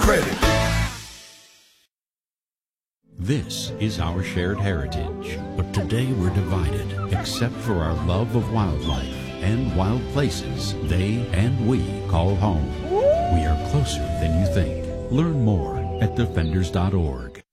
credit. This is our shared heritage, but today we're divided, except for our love of wildlife and wild places they and we call home. We are closer than you think. Learn more at defenders.org.